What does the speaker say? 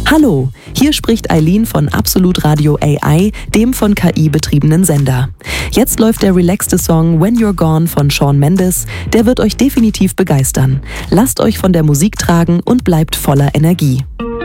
Hallo, hier spricht Eileen von Absolut Radio AI, dem von KI betriebenen Sender. Jetzt läuft der relaxte Song When You're Gone von Shawn Mendes. Der wird euch definitiv begeistern. Lasst euch von der Musik tragen und bleibt voller Energie.